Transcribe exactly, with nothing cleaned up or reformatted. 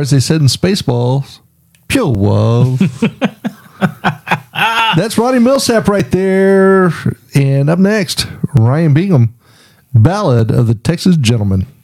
Or as they said in Spaceballs, pure love. That's Ronnie Millsap right there. And up next, Ryan Bingham, Ballad of the Texas Gentleman.